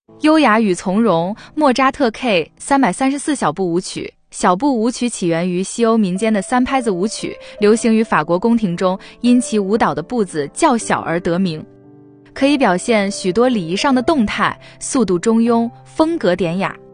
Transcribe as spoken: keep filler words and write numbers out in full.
优雅与从容，莫扎特 K 三百三十四小步舞曲。小步舞曲起源于西欧民间的三拍子舞曲，流行于法国宫廷中，因其舞蹈的步子较小而得名，可以表现许多礼仪上的动态，速度中庸，风格典雅。